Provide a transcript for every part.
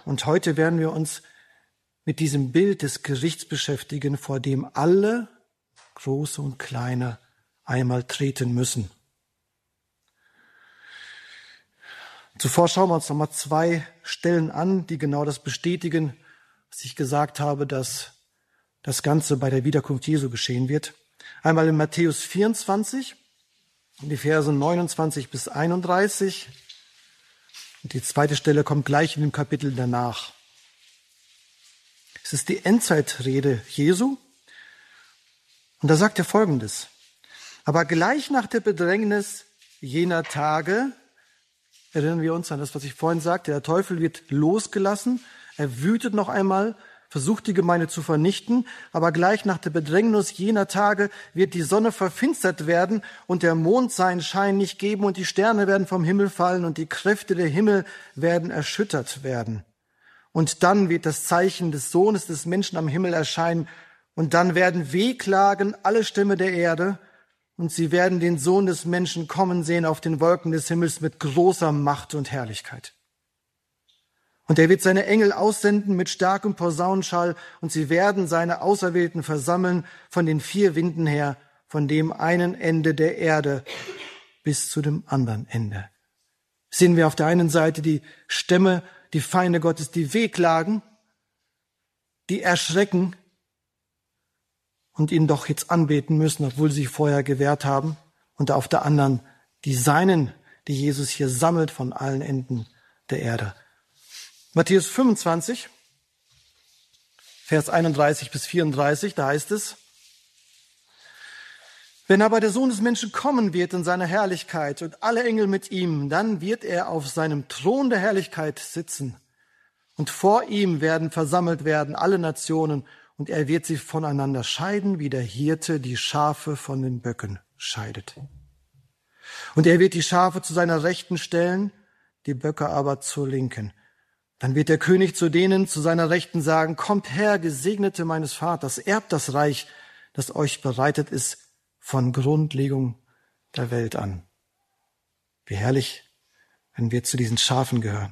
und heute werden wir uns mit diesem Bild des Gerichts beschäftigen, vor dem alle, Große und Kleine, einmal treten müssen. Zuvor schauen wir uns nochmal 2 Stellen an, die genau das bestätigen, was ich gesagt habe, dass das Ganze bei der Wiederkunft Jesu geschehen wird. Einmal in Matthäus 24, die Verse 29 bis 31. Und die zweite Stelle kommt gleich in dem Kapitel danach. Es ist die Endzeitrede Jesu. Und da sagt er Folgendes: Aber gleich nach der Bedrängnis jener Tage, erinnern wir uns an das, was ich vorhin sagte, der Teufel wird losgelassen, er wütet noch einmal, versucht die Gemeinde zu vernichten, aber gleich nach der Bedrängnis jener Tage wird die Sonne verfinstert werden und der Mond seinen Schein nicht geben und die Sterne werden vom Himmel fallen und die Kräfte der Himmel werden erschüttert werden. Und dann wird das Zeichen des Sohnes des Menschen am Himmel erscheinen und dann werden wehklagen alle Stämme der Erde und sie werden den Sohn des Menschen kommen sehen auf den Wolken des Himmels mit großer Macht und Herrlichkeit. Und er wird seine Engel aussenden mit starkem Posaunenschall und sie werden seine Auserwählten versammeln von den 4 Winden her, von dem einen Ende der Erde bis zu dem anderen Ende. Sehen wir auf der einen Seite die Stämme, die Feinde Gottes, die wehklagen, die erschrecken und ihn doch jetzt anbeten müssen, obwohl sie sich vorher gewehrt haben. Und auf der anderen die Seinen, die Jesus hier sammelt von allen Enden der Erde. Matthäus 25, Vers 31 bis 34, da heißt es: Wenn aber der Sohn des Menschen kommen wird in seiner Herrlichkeit und alle Engel mit ihm, dann wird er auf seinem Thron der Herrlichkeit sitzen. Und vor ihm werden versammelt werden alle Nationen und er wird sie voneinander scheiden, wie der Hirte die Schafe von den Böcken scheidet. Und er wird die Schafe zu seiner Rechten stellen, die Böcke aber zur Linken. Dann wird der König zu denen zu seiner Rechten sagen: Kommt her, Gesegnete meines Vaters, erbt das Reich, das euch bereitet ist von Grundlegung der Welt an. Wie herrlich, wenn wir zu diesen Schafen gehören.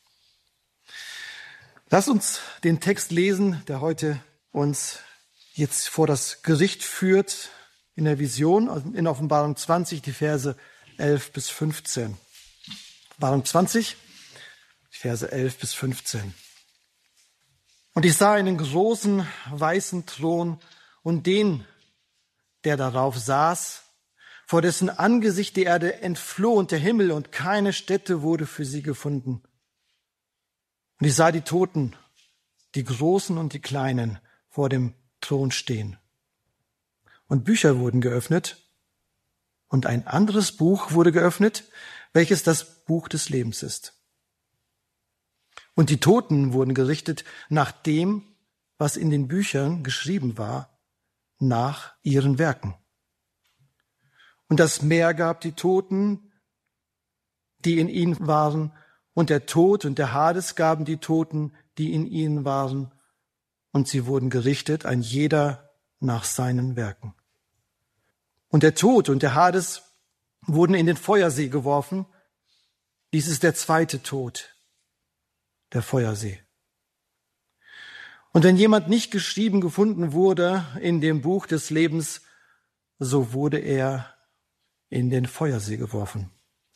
Lass uns den Text lesen, der heute uns jetzt vor das Gericht führt in der Vision, in Offenbarung 20, die Verse 11 bis 15. Offenbarung 20, die Verse 11 bis 15. Und ich sah einen großen weißen Thron und den, der darauf saß, vor dessen Angesicht die Erde entfloh und der Himmel und keine Stätte wurde für sie gefunden. Und ich sah die Toten, die Großen und die Kleinen, vor dem Thron stehen. Und Bücher wurden geöffnet und ein anderes Buch wurde geöffnet, welches das Buch des Lebens ist. Und die Toten wurden gerichtet nach dem, was in den Büchern geschrieben war, nach ihren Werken. Und das Meer gab die Toten, die in ihnen waren, und der Tod und der Hades gaben die Toten, die in ihnen waren, und sie wurden gerichtet, ein jeder nach seinen Werken. Und der Tod und der Hades wurden in den Feuersee geworfen. Dies ist der zweite Tod, der Feuersee. Und wenn jemand nicht geschrieben gefunden wurde in dem Buch des Lebens, so wurde er in den Feuersee geworfen.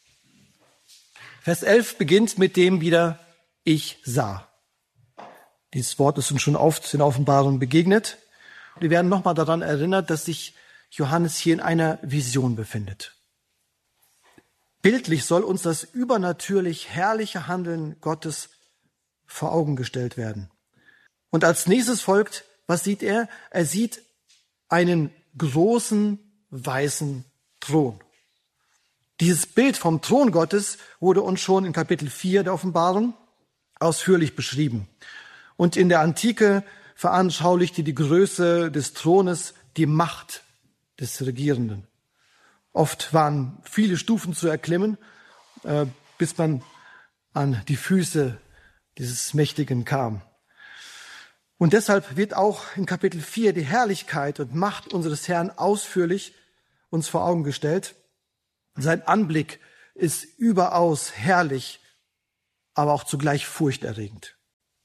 Vers 11 beginnt mit dem wieder: Ich sah. Dieses Wort ist uns schon oft in der Offenbarung begegnet. Wir werden nochmal daran erinnert, dass sich Johannes hier in einer Vision befindet. Bildlich soll uns das übernatürlich herrliche Handeln Gottes vor Augen gestellt werden. Und als nächstes folgt, was sieht er? Er sieht einen großen weißen Thron. Dieses Bild vom Thron Gottes wurde uns schon in Kapitel 4 der Offenbarung ausführlich beschrieben. Und in der Antike veranschaulichte die Größe des Thrones die Macht des Regierenden. Oft waren viele Stufen zu erklimmen, bis man an die Füße dieses Mächtigen kam. Und deshalb wird auch in Kapitel 4 die Herrlichkeit und Macht unseres Herrn ausführlich uns vor Augen gestellt. Sein Anblick ist überaus herrlich, aber auch zugleich furchterregend.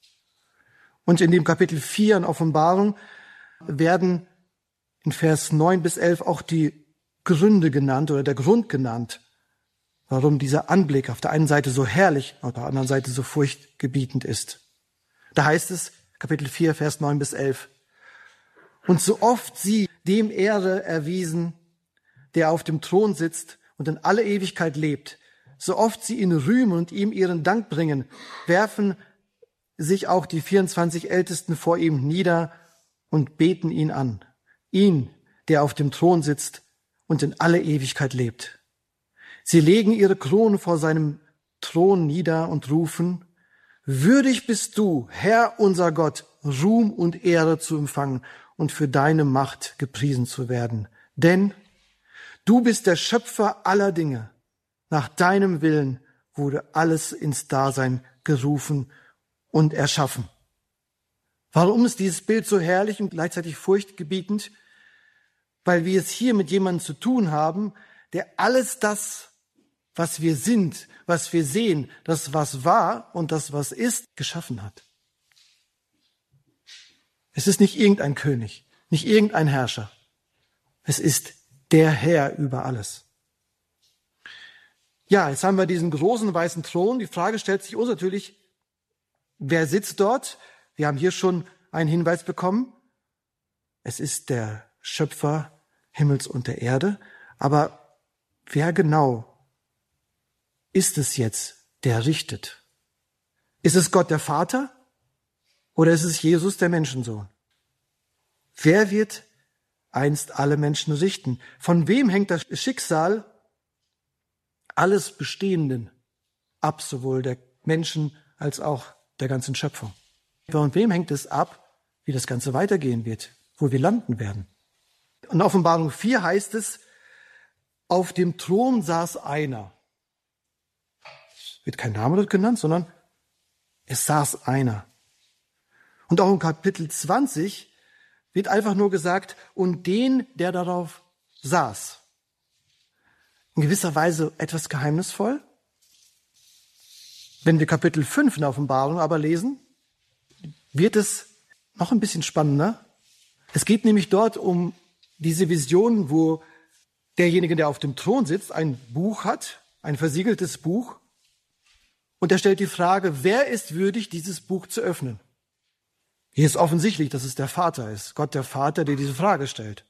Und in dem Kapitel 4 in Offenbarung werden in Vers 9 bis 11 auch die Gründe genannt oder der Grund genannt, warum dieser Anblick auf der einen Seite so herrlich, auf der anderen Seite so furchtgebietend ist. Da heißt es, Kapitel 4, Vers 9 bis 11, und so oft sie dem Ehre erwiesen, der auf dem Thron sitzt und in alle Ewigkeit lebt, so oft sie ihn rühmen und ihm ihren Dank bringen, werfen sich auch die 24 Ältesten vor ihm nieder und beten ihn an. Ihn, der auf dem Thron sitzt und in alle Ewigkeit lebt. Sie legen ihre Kronen vor seinem Thron nieder und rufen, würdig bist du, Herr unser Gott, Ruhm und Ehre zu empfangen und für deine Macht gepriesen zu werden. Denn du bist der Schöpfer aller Dinge. Nach deinem Willen wurde alles ins Dasein gerufen und erschaffen. Warum ist dieses Bild so herrlich und gleichzeitig furchtgebietend? Weil wir es hier mit jemandem zu tun haben, der alles das, was wir sind, was wir sehen, das, was war und das, was ist, geschaffen hat. Es ist nicht irgendein König, nicht irgendein Herrscher. Es ist der Herr über alles. Ja, jetzt haben wir diesen großen weißen Thron. Die Frage stellt sich uns natürlich, wer sitzt dort? Wir haben hier schon einen Hinweis bekommen. Es ist der Schöpfer Himmels und der Erde. Aber wer genau ist es jetzt, der richtet? Ist es Gott der Vater oder ist es Jesus der Menschensohn? Wer wird einst alle Menschen richten? Von wem hängt das Schicksal alles Bestehenden ab, sowohl der Menschen als auch der ganzen Schöpfung? Von wem hängt es ab, wie das Ganze weitergehen wird, wo wir landen werden? In Offenbarung 4 heißt es, auf dem Thron saß einer. Es wird kein Name dort genannt, sondern es saß einer. Und auch im Kapitel 20 wird einfach nur gesagt, und den, der darauf saß. In gewisser Weise etwas geheimnisvoll. Wenn wir Kapitel 5 in der Offenbarung aber lesen, wird es noch ein bisschen spannender. Es geht nämlich dort um diese Vision, wo derjenige, der auf dem Thron sitzt, ein Buch hat, ein versiegeltes Buch. Und er stellt die Frage, wer ist würdig, dieses Buch zu öffnen? Hier ist offensichtlich, dass es der Vater ist, Gott der Vater, der diese Frage stellt.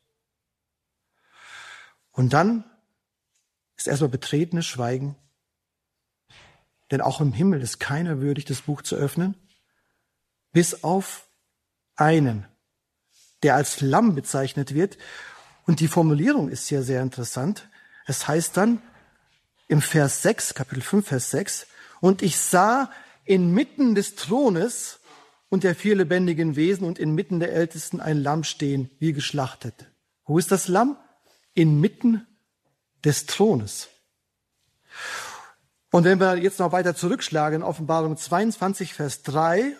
Und dann ist erstmal betretenes Schweigen, denn auch im Himmel ist keiner würdig, das Buch zu öffnen, bis auf einen, der als Lamm bezeichnet wird. Und die Formulierung ist hier sehr interessant. Es heißt dann im Vers 6, Kapitel 5, Vers 6, und ich sah inmitten des Thrones und der 4 lebendigen Wesen und inmitten der Ältesten ein Lamm stehen, wie geschlachtet. Wo ist das Lamm? Inmitten des Thrones. Und wenn wir jetzt noch weiter zurückschlagen, in Offenbarung 22, Vers 3,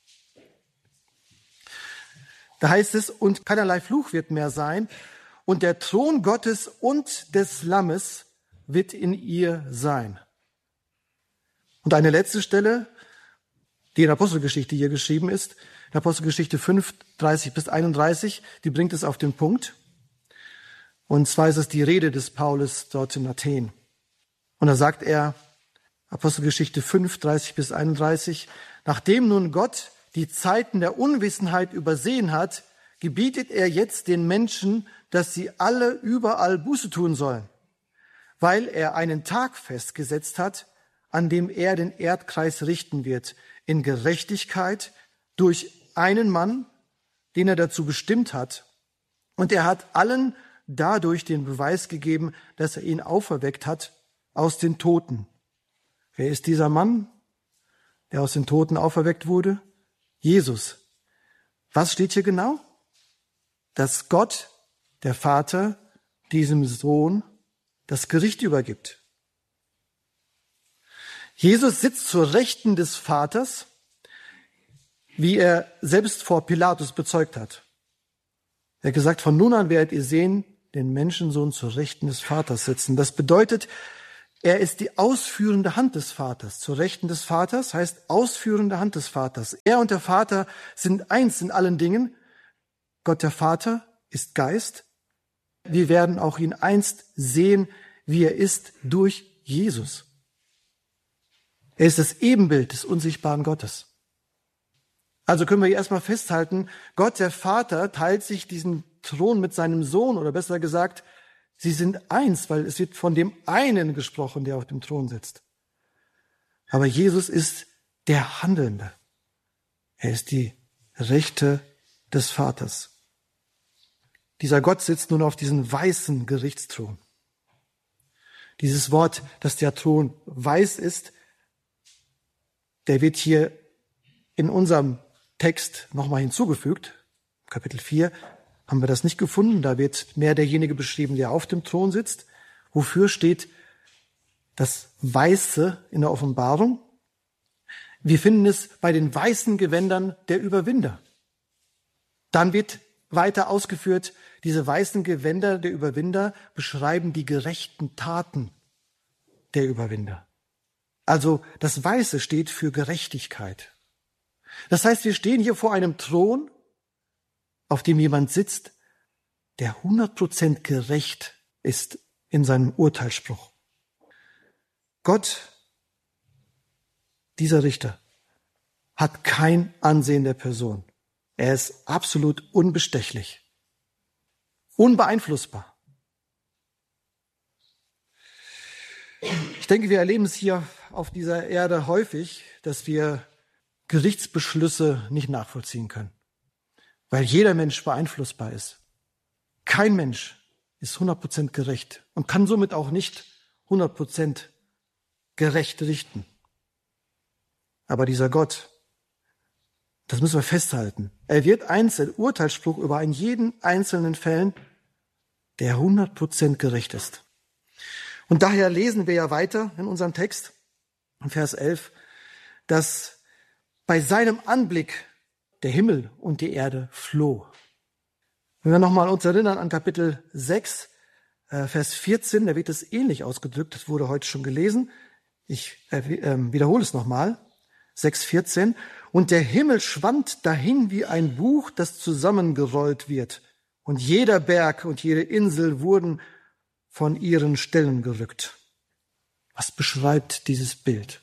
da heißt es, und keinerlei Fluch wird mehr sein, und der Thron Gottes und des Lammes wird in ihr sein. Und eine letzte Stelle, die in der Apostelgeschichte hier geschrieben ist, in Apostelgeschichte 5, 30 bis 31, die bringt es auf den Punkt. Und zwar ist es die Rede des Paulus dort in Athen. Und da sagt er, Apostelgeschichte 5, 30 bis 31, nachdem nun Gott die Zeiten der Unwissenheit übersehen hat, gebietet er jetzt den Menschen, dass sie alle überall Buße tun sollen, weil er einen Tag festgesetzt hat, an dem er den Erdkreis richten wird, in Gerechtigkeit durch einen Mann, den er dazu bestimmt hat. Und er hat allen dadurch den Beweis gegeben, dass er ihn auferweckt hat aus den Toten. Wer ist dieser Mann, der aus den Toten auferweckt wurde? Jesus. Was steht hier genau? Dass Gott, der Vater, diesem Sohn das Gericht übergibt. Jesus sitzt zur Rechten des Vaters, wie er selbst vor Pilatus bezeugt hat. Er hat gesagt, von nun an werdet ihr sehen, den Menschensohn zur Rechten des Vaters sitzen. Das bedeutet, Er ist die ausführende Hand des Vaters. Zur Rechten des Vaters heißt ausführende Hand des Vaters. Er und der Vater sind eins in allen Dingen. Gott der Vater ist Geist. Wir werden auch ihn einst sehen, wie er ist, durch Jesus. Er ist das Ebenbild des unsichtbaren Gottes. Also können wir hier erstmal festhalten, Gott der Vater teilt sich diesen Thron mit seinem Sohn, oder besser gesagt, sie sind eins, weil es wird von dem einen gesprochen, der auf dem Thron sitzt. Aber Jesus ist der Handelnde. Er ist die Rechte des Vaters. Dieser Gott sitzt nun auf diesem weißen Gerichtsthron. Dieses Wort, dass der Thron weiß ist, der wird hier in unserem Text nochmal hinzugefügt. Kapitel 4 haben wir das nicht gefunden. Da wird mehr derjenige beschrieben, der auf dem Thron sitzt. Wofür steht das Weiße in der Offenbarung? Wir finden es bei den weißen Gewändern der Überwinder. Dann wird weiter ausgeführt, diese weißen Gewänder der Überwinder beschreiben die gerechten Taten der Überwinder. Also das Weiße steht für Gerechtigkeit. Das heißt, wir stehen hier vor einem Thron, auf dem jemand sitzt, der 100% gerecht ist in seinem Urteilsspruch. Gott, dieser Richter, hat kein Ansehen der Person. Er ist absolut unbestechlich, unbeeinflussbar. Ich denke, wir erleben es hier auf dieser Erde häufig, dass wir Gerichtsbeschlüsse nicht nachvollziehen können, weil jeder Mensch beeinflussbar ist. Kein Mensch ist 100% gerecht und kann somit auch nicht 100% gerecht richten. Aber dieser Gott, das müssen wir festhalten, er wird einzeln Urteilsspruch über einen jeden einzelnen Fällen, der 100% gerecht ist. Und daher lesen wir ja weiter in unserem Text, in Vers 11, dass bei seinem Anblick der Himmel und die Erde floh. Wenn wir nochmal uns erinnern an Kapitel 6, Vers 14, da wird es ähnlich ausgedrückt, das wurde heute schon gelesen. Ich wiederhole es nochmal. 6,14. Und der Himmel schwand dahin wie ein Buch, das zusammengerollt wird. Und jeder Berg und jede Insel wurden von ihren Stellen gerückt. Was beschreibt dieses Bild?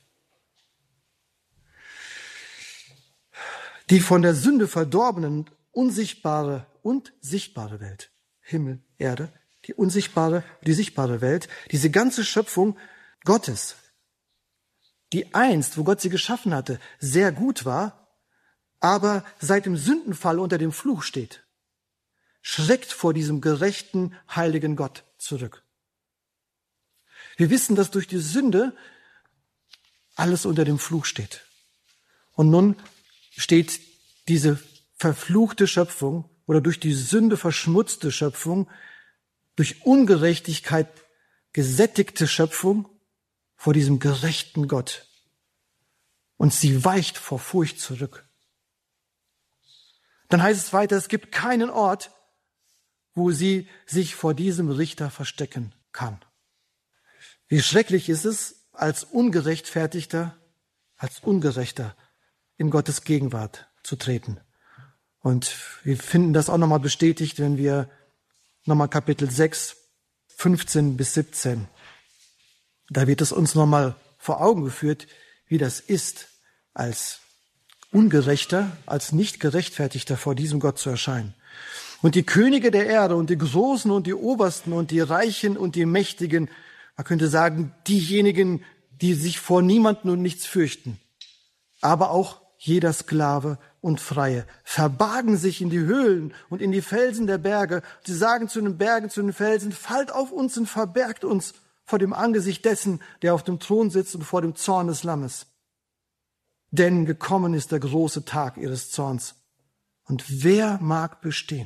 Die von der Sünde verdorbenen, unsichtbare und sichtbare Welt. Himmel, Erde, die unsichtbare, die sichtbare Welt. Diese ganze Schöpfung Gottes, die einst, wo Gott sie geschaffen hatte, sehr gut war, aber seit dem Sündenfall unter dem Fluch steht, schreckt vor diesem gerechten, heiligen Gott zurück. Wir wissen, dass durch die Sünde alles unter dem Fluch steht. Und nun steht diese verfluchte Schöpfung oder durch die Sünde verschmutzte Schöpfung, durch Ungerechtigkeit gesättigte Schöpfung vor diesem gerechten Gott. Und sie weicht vor Furcht zurück. Dann heißt es weiter, es gibt keinen Ort, wo sie sich vor diesem Richter verstecken kann. Wie schrecklich ist es, als Ungerechtfertigter, als Ungerechter in Gottes Gegenwart zu treten. Und wir finden das auch nochmal bestätigt, wenn wir nochmal Kapitel 6, 15 bis 17, da wird es uns nochmal vor Augen geführt, wie das ist, als Ungerechter, als nicht Gerechtfertigter vor diesem Gott zu erscheinen. Und die Könige der Erde und die Großen und die Obersten und die Reichen und die Mächtigen, man könnte sagen, diejenigen, die sich vor niemanden und nichts fürchten, aber auch jeder Sklave und Freie, verbargen sich in die Höhlen und in die Felsen der Berge. Sie sagen zu den Bergen, zu den Felsen, fallt auf uns und verbergt uns vor dem Angesicht dessen, der auf dem Thron sitzt und vor dem Zorn des Lammes. Denn gekommen ist der große Tag ihres Zorns. Und wer mag bestehen?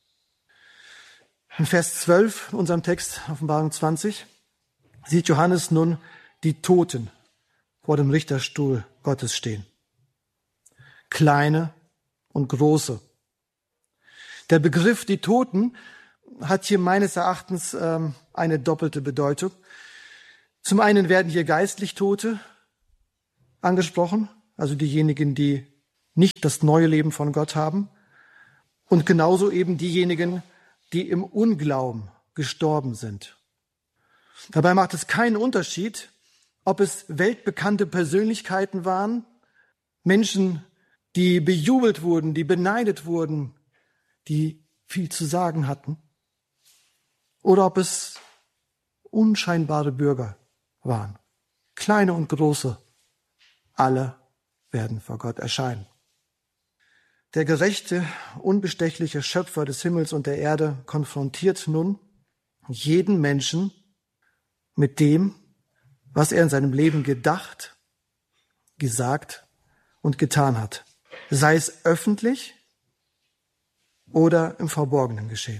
In Vers 12 in unserem Text, Offenbarung 20, sieht Johannes nun die Toten vor dem Richterstuhl Gottes stehen. Kleine und große. Der Begriff die Toten hat hier meines Erachtens eine doppelte Bedeutung. Zum einen werden hier geistlich Tote angesprochen, also diejenigen, die nicht das neue Leben von Gott haben, und genauso eben diejenigen, die im Unglauben gestorben sind. Dabei macht es keinen Unterschied, ob es weltbekannte Persönlichkeiten waren, Menschen, die bejubelt wurden, die beneidet wurden, die viel zu sagen hatten, oder ob es unscheinbare Bürger waren, kleine und große, alle werden vor Gott erscheinen. Der gerechte, unbestechliche Schöpfer des Himmels und der Erde konfrontiert nun jeden Menschen mit dem, was er in seinem Leben gedacht, gesagt und getan hat, sei es öffentlich oder im Verborgenen geschehen.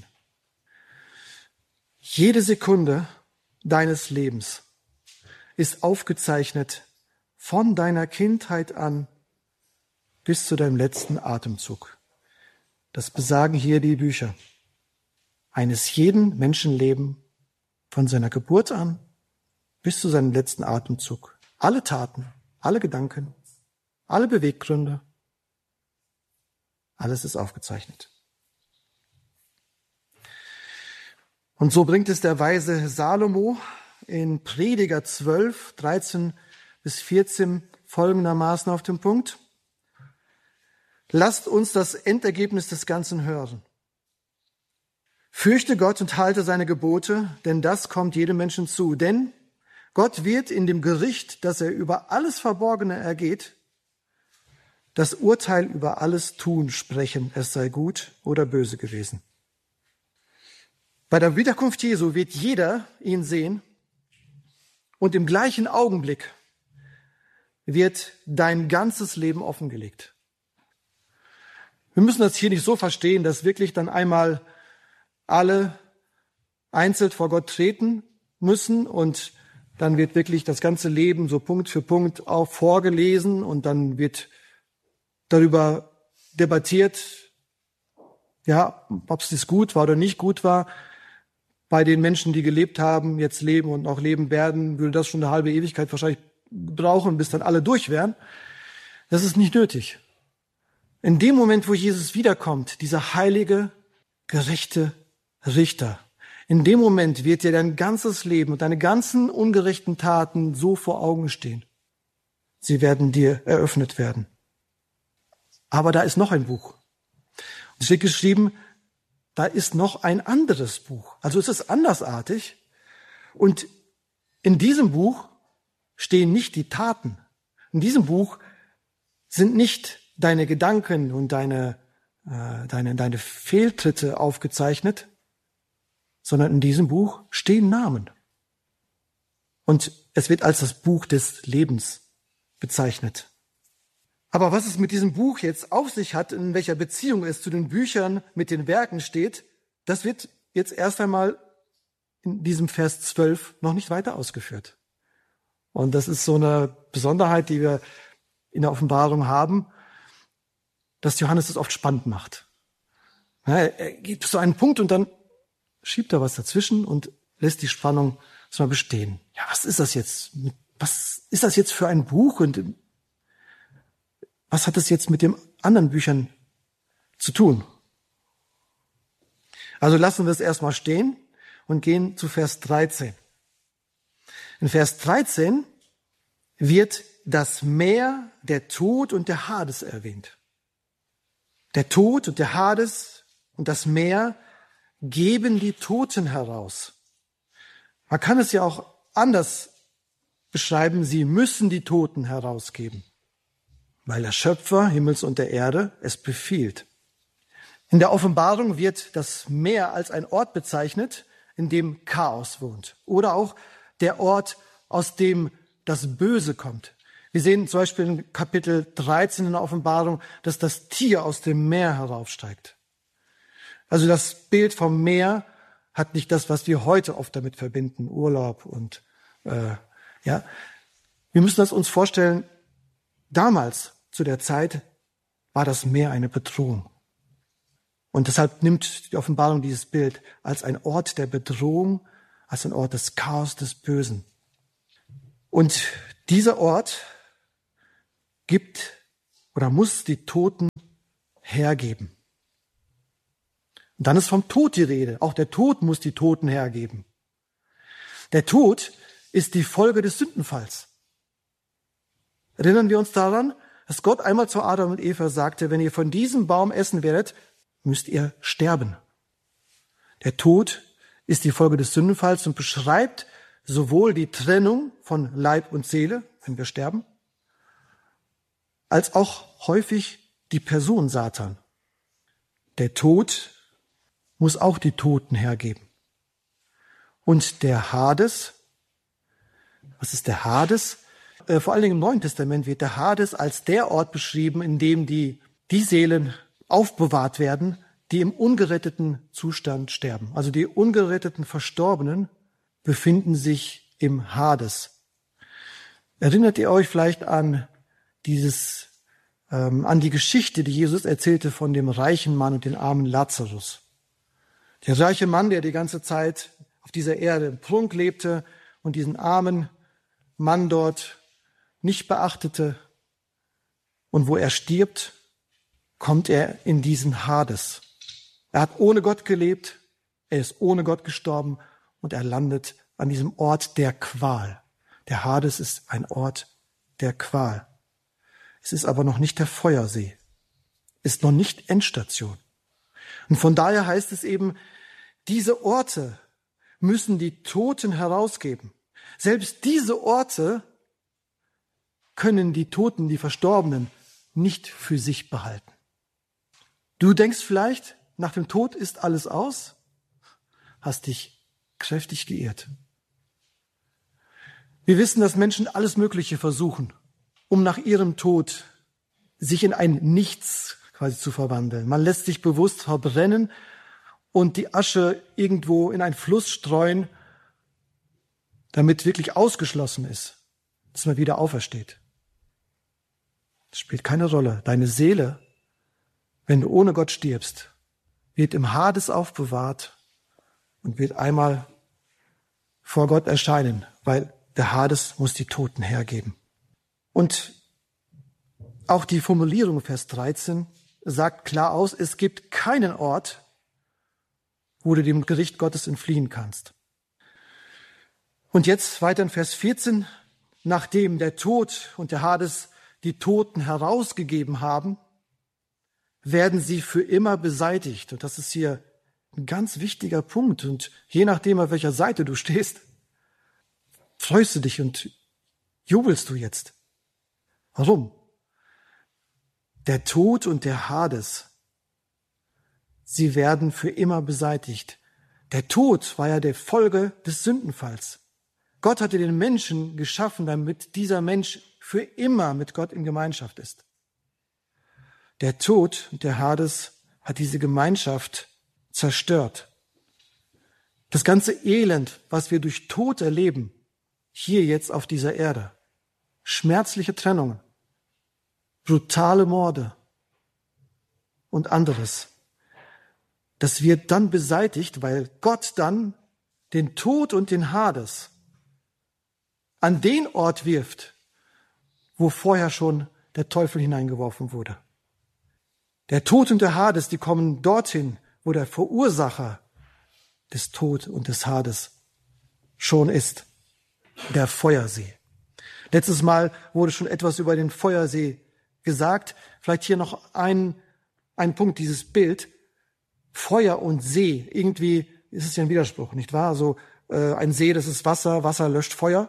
Jede Sekunde deines Lebens ist aufgezeichnet von deiner Kindheit an bis zu deinem letzten Atemzug. Das besagen hier die Bücher. Eines jeden Menschenleben von seiner Geburt an bis zu seinem letzten Atemzug. Alle Taten, alle Gedanken, alle Beweggründe, alles ist aufgezeichnet. Und so bringt es der weise Salomo in Prediger 12, 13 bis 14 folgendermaßen auf den Punkt. Lasst uns das Endergebnis des Ganzen hören. Fürchte Gott und halte seine Gebote, denn das kommt jedem Menschen zu. Denn Gott wird in dem Gericht, das er über alles Verborgene ergeht, das Urteil über alles Tun sprechen, es sei gut oder böse gewesen. Bei der Wiederkunft Jesu wird jeder ihn sehen und im gleichen Augenblick wird dein ganzes Leben offengelegt. Wir müssen das hier nicht so verstehen, dass wirklich dann einmal alle einzeln vor Gott treten müssen und dann wird wirklich das ganze Leben so Punkt für Punkt auch vorgelesen und dann wird darüber debattiert, ja, ob es das gut war oder nicht gut war. Bei den Menschen, die gelebt haben, jetzt leben und noch leben werden, würde das schon eine halbe Ewigkeit wahrscheinlich brauchen, bis dann alle durch wären. Das ist nicht nötig. In dem Moment, wo Jesus wiederkommt, dieser heilige, gerechte Richter, in dem Moment wird dir dein ganzes Leben und deine ganzen ungerechten Taten so vor Augen stehen. Sie werden dir eröffnet werden. Aber da ist noch ein Buch. Und es steht geschrieben, da ist noch ein anderes Buch. Also es ist andersartig. Und in diesem Buch stehen nicht die Taten. In diesem Buch sind nicht deine Gedanken und deine Fehltritte aufgezeichnet, sondern in diesem Buch stehen Namen. Und es wird als das Buch des Lebens bezeichnet. Aber was es mit diesem Buch jetzt auf sich hat, in welcher Beziehung es zu den Büchern mit den Werken steht, das wird jetzt erst einmal in diesem Vers 12 noch nicht weiter ausgeführt. Und das ist so eine Besonderheit, die wir in der Offenbarung haben, dass Johannes das oft spannend macht. Ja, er geht bis zu einem Punkt und dann schiebt er was dazwischen und lässt die Spannung mal bestehen. Ja, was ist das jetzt? Was ist das jetzt für ein Buch und was hat das jetzt mit den anderen Büchern zu tun? Also lassen wir es erstmal stehen und gehen zu Vers 13. In Vers 13 wird das Meer, der Tod und der Hades erwähnt. Der Tod und der Hades und das Meer geben die Toten heraus. Man kann es ja auch anders beschreiben, sie müssen die Toten herausgeben, weil der Schöpfer Himmels und der Erde es befiehlt. In der Offenbarung wird das Meer als ein Ort bezeichnet, in dem Chaos wohnt. Oder auch der Ort, aus dem das Böse kommt. Wir sehen zum Beispiel in Kapitel 13 in der Offenbarung, dass das Tier aus dem Meer heraufsteigt. Also das Bild vom Meer hat nicht das, was wir heute oft damit verbinden, Urlaub und ja. Wir müssen das uns vorstellen, damals zu der Zeit war das Meer eine Bedrohung. Und deshalb nimmt die Offenbarung dieses Bild als ein Ort der Bedrohung, als ein Ort des Chaos, des Bösen. Und dieser Ort gibt oder muss die Toten hergeben. Und dann ist vom Tod die Rede. Auch der Tod muss die Toten hergeben. Der Tod ist die Folge des Sündenfalls. Erinnern wir uns daran, dass Gott einmal zu Adam und Eva sagte, wenn ihr von diesem Baum essen werdet, müsst ihr sterben. Der Tod ist die Folge des Sündenfalls und beschreibt sowohl die Trennung von Leib und Seele, wenn wir sterben, als auch häufig die Person Satan. Der Tod muss auch die Toten hergeben. Und der Hades, was ist der Hades? Vor allen Dingen im Neuen Testament wird der Hades als der Ort beschrieben, in dem die Seelen aufbewahrt werden, die im ungeretteten Zustand sterben. Also die ungeretteten Verstorbenen befinden sich im Hades. Erinnert ihr euch vielleicht an die Geschichte, die Jesus erzählte von dem reichen Mann und dem armen Lazarus? Der reiche Mann, der die ganze Zeit auf dieser Erde im Prunk lebte und diesen armen Mann dort nicht beachtete. Und wo er stirbt, kommt er in diesen Hades. Er hat ohne Gott gelebt, er ist ohne Gott gestorben und er landet an diesem Ort der Qual. Der Hades ist ein Ort der Qual. Es ist aber noch nicht der Feuersee, ist noch nicht Endstation. Und von daher heißt es eben, diese Orte müssen die Toten herausgeben. Selbst diese Orte können die Toten, die Verstorbenen, nicht für sich behalten. Du denkst vielleicht, nach dem Tod ist alles aus, hast dich kräftig geirrt. Wir wissen, dass Menschen alles Mögliche versuchen, um nach ihrem Tod sich in ein Nichts quasi zu verwandeln. Man lässt sich bewusst verbrennen und die Asche irgendwo in einen Fluss streuen, damit wirklich ausgeschlossen ist, dass man wieder aufersteht. Das spielt keine Rolle. Deine Seele, wenn du ohne Gott stirbst, wird im Hades aufbewahrt und wird einmal vor Gott erscheinen, weil der Hades muss die Toten hergeben. Und auch die Formulierung Vers 13 sagt klar aus, es gibt keinen Ort, wo du dem Gericht Gottes entfliehen kannst. Und jetzt weiter in Vers 14, nachdem der Tod und der Hades die Toten herausgegeben haben, werden sie für immer beseitigt. Und das ist hier ein ganz wichtiger Punkt. Und je nachdem, auf welcher Seite du stehst, freust du dich und jubelst du jetzt. Warum? Der Tod und der Hades, sie werden für immer beseitigt. Der Tod war ja der Folge des Sündenfalls. Gott hatte den Menschen geschaffen, damit dieser Mensch für immer mit Gott in Gemeinschaft ist. Der Tod und der Hades hat diese Gemeinschaft zerstört. Das ganze Elend, was wir durch Tod erleben, hier jetzt auf dieser Erde, schmerzliche Trennungen, brutale Morde und anderes, das wird dann beseitigt, weil Gott dann den Tod und den Hades an den Ort wirft, wo vorher schon der Teufel hineingeworfen wurde. Der Tod und der Hades, die kommen dorthin, wo der Verursacher des Tod und des Hades schon ist, der Feuersee. Letztes Mal wurde schon etwas über den Feuersee gesagt. Vielleicht hier noch ein Punkt, dieses Bild. Feuer und See, irgendwie ist es ja ein Widerspruch, nicht wahr? Also ein See, das ist Wasser, Wasser löscht Feuer.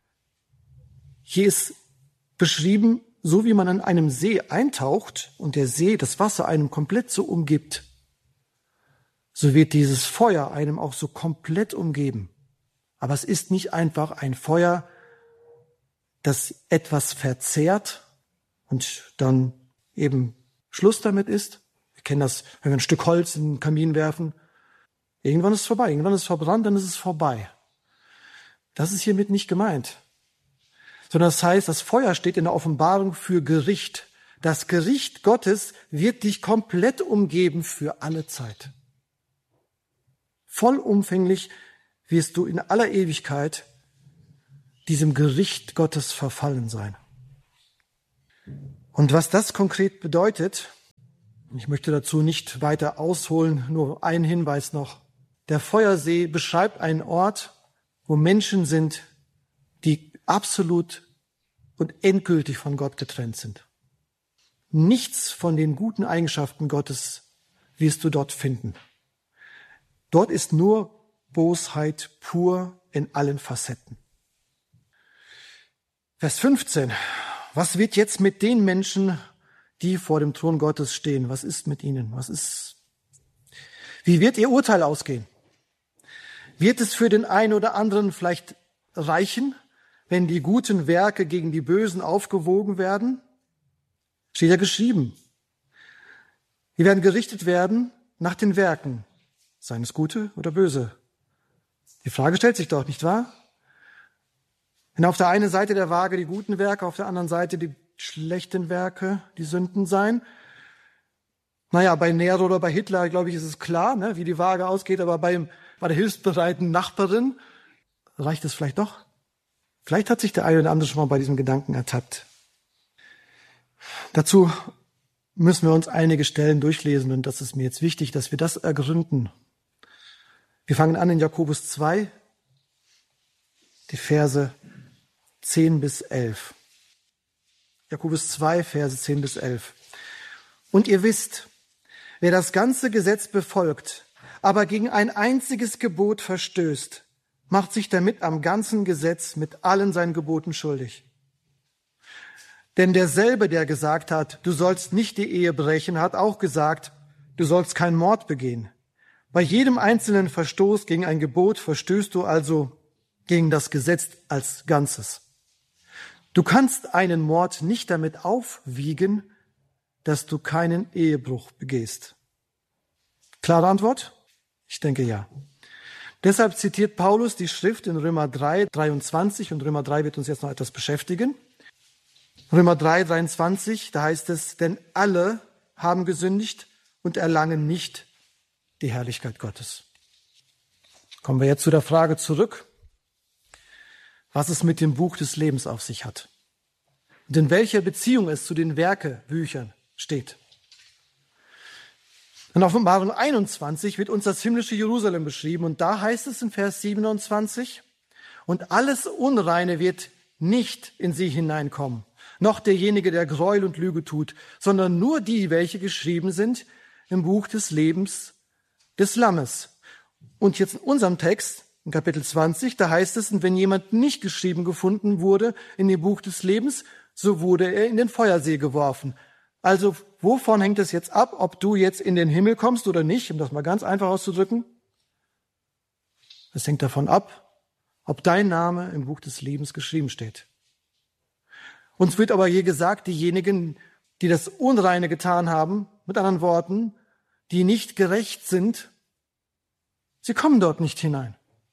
Hier ist beschrieben, so wie man in einem See eintaucht und der See, das Wasser einem komplett so umgibt, so wird dieses Feuer einem auch so komplett umgeben. Aber es ist nicht einfach ein Feuer, das etwas verzehrt und dann eben Schluss damit ist. Wir kennen das, wenn wir ein Stück Holz in den Kamin werfen. Irgendwann ist es vorbei, irgendwann ist es verbrannt, dann ist es vorbei. Das ist hiermit nicht gemeint. Sondern das heißt, das Feuer steht in der Offenbarung für Gericht. Das Gericht Gottes wird dich komplett umgeben für alle Zeit. Vollumfänglich wirst du in aller Ewigkeit diesem Gericht Gottes verfallen sein. Und was das konkret bedeutet, ich möchte dazu nicht weiter ausholen, nur einen Hinweis noch. Der Feuersee beschreibt einen Ort, wo Menschen sind, die absolut und endgültig von Gott getrennt sind. Nichts von den guten Eigenschaften Gottes wirst du dort finden. Dort ist nur Bosheit pur in allen Facetten. Vers 15. Was wird jetzt mit den Menschen, die vor dem Thron Gottes stehen? Was ist mit ihnen? Wie wird ihr Urteil ausgehen? Wird es für den einen oder anderen vielleicht reichen, wenn die guten Werke gegen die Bösen aufgewogen werden? Steht ja geschrieben. Wir werden gerichtet werden nach den Werken, seien es gute oder böse. Die Frage stellt sich doch, nicht wahr? Wenn auf der einen Seite der Waage die guten Werke, auf der anderen Seite die schlechten Werke, die Sünden seien. Naja, bei Nero oder bei Hitler, glaube ich, ist es klar, ne, wie die Waage ausgeht, aber bei der hilfsbereiten Nachbarin reicht es vielleicht doch. Vielleicht hat sich der eine oder andere schon mal bei diesem Gedanken ertappt. Dazu müssen wir uns einige Stellen durchlesen und das ist mir jetzt wichtig, dass wir das ergründen. Wir fangen an in Jakobus 2, die Verse 10 bis 11. Jakobus 2, Verse 10 bis 11. Und ihr wisst, wer das ganze Gesetz befolgt, aber gegen ein einziges Gebot verstößt, macht sich damit am ganzen Gesetz mit allen seinen Geboten schuldig. Denn derselbe, der gesagt hat, du sollst nicht die Ehe brechen, hat auch gesagt, du sollst keinen Mord begehen. Bei jedem einzelnen Verstoß gegen ein Gebot verstößt du also gegen das Gesetz als Ganzes. Du kannst einen Mord nicht damit aufwiegen, dass du keinen Ehebruch begehst. Klare Antwort? Ich denke ja. Deshalb zitiert Paulus die Schrift in Römer 3, 23 und Römer 3 wird uns jetzt noch etwas beschäftigen. Römer 3, 23, da heißt es, denn alle haben gesündigt und erlangen nicht die Herrlichkeit Gottes. Kommen wir jetzt zu der Frage zurück, was es mit dem Buch des Lebens auf sich hat und in welcher Beziehung es zu den Werkebüchern steht. In Offenbarung 21 wird uns das himmlische Jerusalem beschrieben und da heißt es in Vers 27, und alles Unreine wird nicht in sie hineinkommen, noch derjenige, der Gräuel und Lüge tut, sondern nur die, welche geschrieben sind im Buch des Lebens des Lammes. Und jetzt in unserem Text, in Kapitel 20, da heißt es, und wenn jemand nicht geschrieben gefunden wurde in dem Buch des Lebens, so wurde er in den Feuersee geworfen. Also wovon hängt es jetzt ab, ob du jetzt in den Himmel kommst oder nicht, um das mal ganz einfach auszudrücken? Es hängt davon ab, ob dein Name im Buch des Lebens geschrieben steht. Uns wird aber hier gesagt, diejenigen, die das Unreine getan haben, mit anderen Worten, die nicht gerecht sind, sie kommen dort nicht hinein.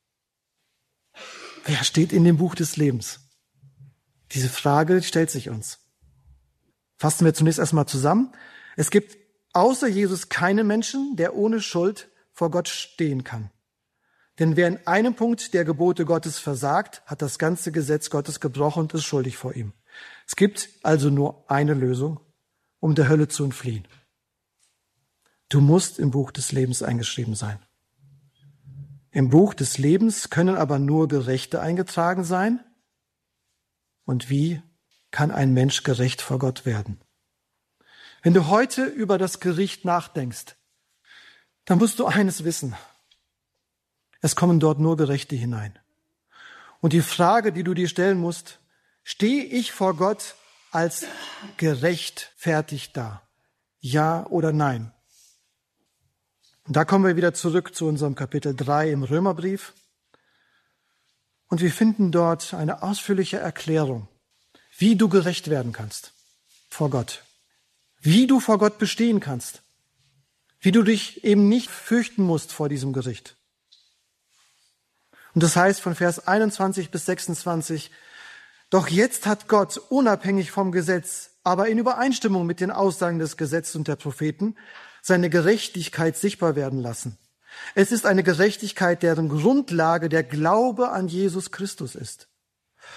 Wer steht in dem Buch des Lebens? Diese Frage stellt sich uns. Fassen wir zunächst erstmal zusammen. Es gibt außer Jesus keinen Menschen, der ohne Schuld vor Gott stehen kann. Denn wer in einem Punkt der Gebote Gottes versagt, hat das ganze Gesetz Gottes gebrochen und ist schuldig vor ihm. Es gibt also nur eine Lösung, um der Hölle zu entfliehen. Du musst im Buch des Lebens eingeschrieben sein. Im Buch des Lebens können aber nur Gerechte eingetragen sein. Und wie kann ein Mensch gerecht vor Gott werden? Wenn du heute über das Gericht nachdenkst, dann musst du eines wissen. Es kommen dort nur Gerechte hinein. Und die Frage, die du dir stellen musst, stehe ich vor Gott als gerechtfertigt da? Ja oder nein? Und da kommen wir wieder zurück zu unserem Kapitel 3 im Römerbrief. Und wir finden dort eine ausführliche Erklärung, wie du gerecht werden kannst vor Gott. Wie du vor Gott bestehen kannst. Wie du dich eben nicht fürchten musst vor diesem Gericht. Und das heißt von Vers 21 bis 26, doch jetzt hat Gott unabhängig vom Gesetz, aber in Übereinstimmung mit den Aussagen des Gesetzes und der Propheten, seine Gerechtigkeit sichtbar werden lassen. Es ist eine Gerechtigkeit, deren Grundlage der Glaube an Jesus Christus ist.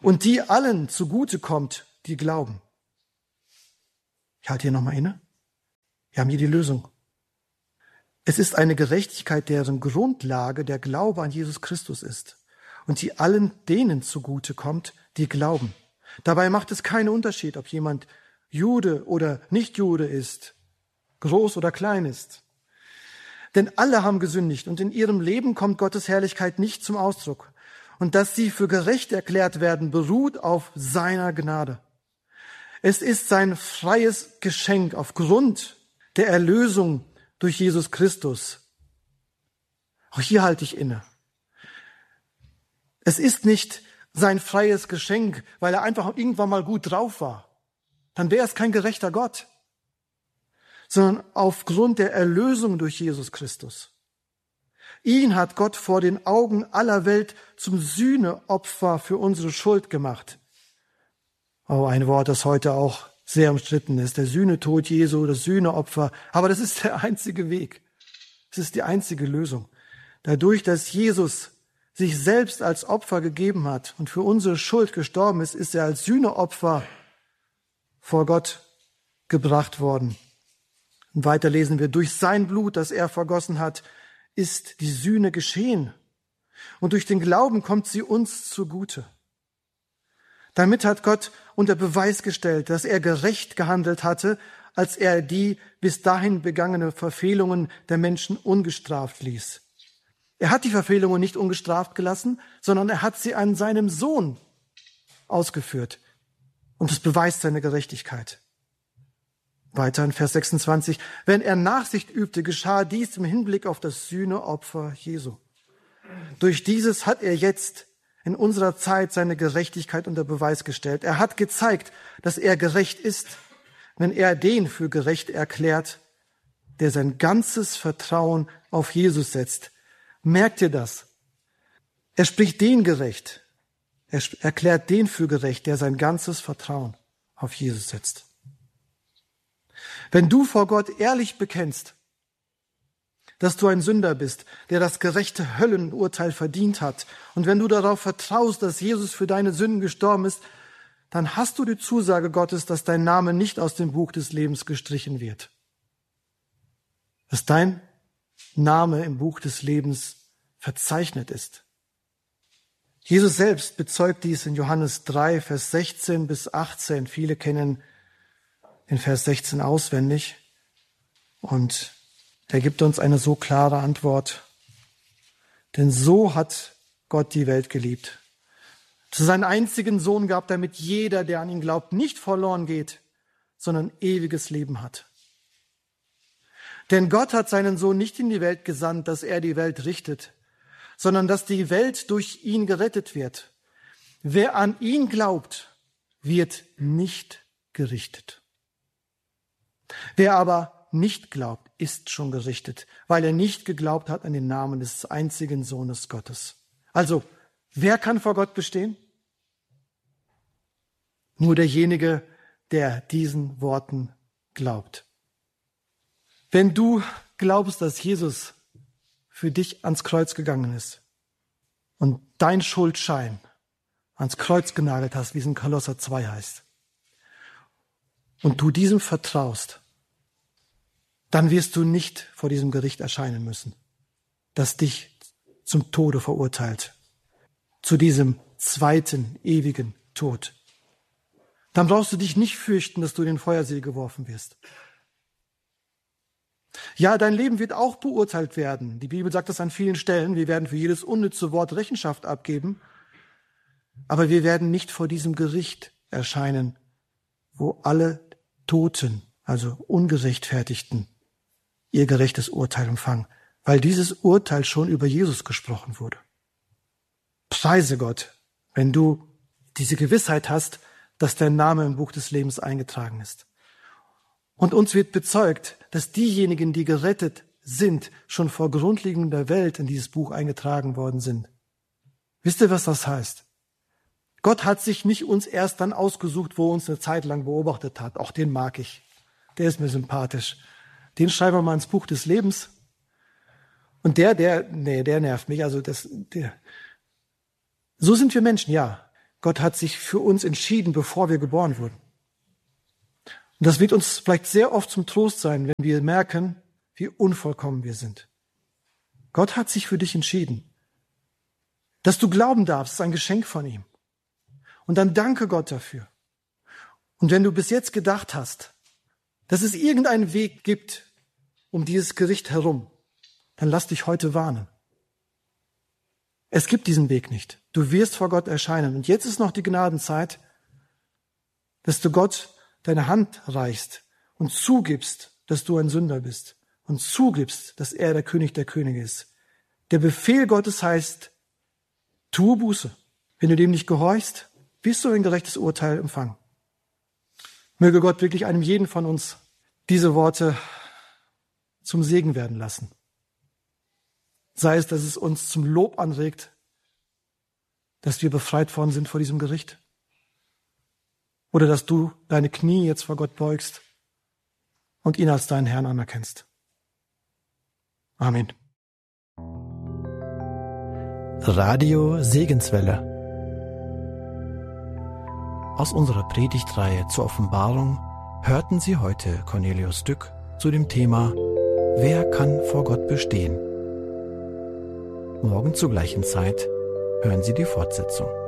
und die allen zugutekommt, die glauben. Ich halte hier nochmal inne. Wir haben hier die Lösung. Es ist eine Gerechtigkeit, deren Grundlage der Glaube an Jesus Christus ist und die allen denen zugutekommt, die glauben. Dabei macht es keinen Unterschied, ob jemand Jude oder nicht Jude ist, groß oder klein ist. Denn alle haben gesündigt und in ihrem Leben kommt Gottes Herrlichkeit nicht zum Ausdruck. Und dass sie für gerecht erklärt werden, beruht auf seiner Gnade. Es ist sein freies Geschenk aufgrund der Erlösung durch Jesus Christus. Auch hier halte ich inne. Es ist nicht sein freies Geschenk, weil er einfach irgendwann mal gut drauf war. Dann wäre es kein gerechter Gott. Sondern aufgrund der Erlösung durch Jesus Christus. Ihn hat Gott vor den Augen aller Welt zum Sühneopfer für unsere Schuld gemacht. Oh, ein Wort, das heute auch sehr umstritten ist. Der Sühnetod Jesu, das Sühneopfer. Aber das ist der einzige Weg. Es ist die einzige Lösung. Dadurch, dass Jesus sich selbst als Opfer gegeben hat und für unsere Schuld gestorben ist, ist er als Sühneopfer vor Gott gebracht worden. Und weiter lesen wir, durch sein Blut, das er vergossen hat, ist die Sühne geschehen. Und durch den Glauben kommt sie uns zugute. Damit hat Gott unter Beweis gestellt, dass er gerecht gehandelt hatte, als er die bis dahin begangene Verfehlungen der Menschen ungestraft ließ. Er hat die Verfehlungen nicht ungestraft gelassen, sondern er hat sie an seinem Sohn ausgeführt. Und das beweist seine Gerechtigkeit. Weiter in Vers 26. Wenn er Nachsicht übte, geschah dies im Hinblick auf das Sühneopfer Jesu. Durch dieses hat er jetzt in unserer Zeit seine Gerechtigkeit unter Beweis gestellt. Er hat gezeigt, dass er gerecht ist, wenn er den für gerecht erklärt, der sein ganzes Vertrauen auf Jesus setzt. Merkt ihr das? Er spricht den gerecht. Er erklärt den für gerecht, der sein ganzes Vertrauen auf Jesus setzt. Wenn du vor Gott ehrlich bekennst, dass du ein Sünder bist, der das gerechte Höllenurteil verdient hat, und wenn du darauf vertraust, dass Jesus für deine Sünden gestorben ist, dann hast du die Zusage Gottes, dass dein Name nicht aus dem Buch des Lebens gestrichen wird. Dass dein Name im Buch des Lebens verzeichnet ist. Jesus selbst bezeugt dies in Johannes 3, Vers 16 bis 18. Viele kennen den Vers 16 auswendig. Und er gibt uns eine so klare Antwort. Denn so hat Gott die Welt geliebt, dass er seinen einzigen Sohn gab, damit jeder, der an ihn glaubt, nicht verloren geht, sondern ewiges Leben hat. Denn Gott hat seinen Sohn nicht in die Welt gesandt, dass er die Welt richtet, sondern dass die Welt durch ihn gerettet wird. Wer an ihn glaubt, wird nicht gerichtet. Wer aber nicht glaubt, ist schon gerichtet, weil er nicht geglaubt hat an den Namen des einzigen Sohnes Gottes. Also, wer kann vor Gott bestehen? Nur derjenige, der diesen Worten glaubt. Wenn du glaubst, dass Jesus für dich ans Kreuz gegangen ist und dein Schuldschein ans Kreuz genagelt hast, wie es in Kolosser 2 heißt, und du diesem vertraust, dann wirst du nicht vor diesem Gericht erscheinen müssen, das dich zum Tode verurteilt, zu diesem zweiten ewigen Tod. Dann brauchst du dich nicht fürchten, dass du in den Feuersee geworfen wirst. Ja, dein Leben wird auch beurteilt werden. Die Bibel sagt das an vielen Stellen. Wir werden für jedes unnütze Wort Rechenschaft abgeben. Aber wir werden nicht vor diesem Gericht erscheinen, wo alle Toten, also Ungerechtfertigten, ihr gerechtes Urteil empfangen, weil dieses Urteil schon über Jesus gesprochen wurde. Preise Gott, wenn du diese Gewissheit hast, dass dein Name im Buch des Lebens eingetragen ist. Und uns wird bezeugt, dass diejenigen, die gerettet sind, schon vor Grundlegung der Welt in dieses Buch eingetragen worden sind. Wisst ihr, was das heißt? Gott hat sich nicht uns erst dann ausgesucht, wo er uns eine Zeit lang beobachtet hat. Auch den mag ich. Der ist mir sympathisch. Den schreiben wir mal ins Buch des Lebens. Und der nervt mich. So sind wir Menschen, ja. Gott hat sich für uns entschieden, bevor wir geboren wurden. Und das wird uns vielleicht sehr oft zum Trost sein, wenn wir merken, wie unvollkommen wir sind. Gott hat sich für dich entschieden. Dass du glauben darfst, ist ein Geschenk von ihm. Und dann danke Gott dafür. Und wenn du bis jetzt gedacht hast, dass es irgendeinen Weg gibt um dieses Gericht herum, dann lass dich heute warnen. Es gibt diesen Weg nicht. Du wirst vor Gott erscheinen. Und jetzt ist noch die Gnadenzeit, dass du Gott deine Hand reichst und zugibst, dass du ein Sünder bist und zugibst, dass er der König der Könige ist. Der Befehl Gottes heißt, tue Buße. Wenn du dem nicht gehorchst, wirst du ein gerechtes Urteil empfangen. Möge Gott wirklich einem jeden von uns diese Worte zum Segen werden lassen. Sei es, dass es uns zum Lob anregt, dass wir befreit worden sind vor diesem Gericht. Oder dass du deine Knie jetzt vor Gott beugst und ihn als deinen Herrn anerkennst. Amen. Radio Segenswelle. Aus unserer Predigtreihe zur Offenbarung hörten Sie heute Cornelius Dück zu dem Thema Wer kann vor Gott bestehen? Morgen zur gleichen Zeit hören Sie die Fortsetzung.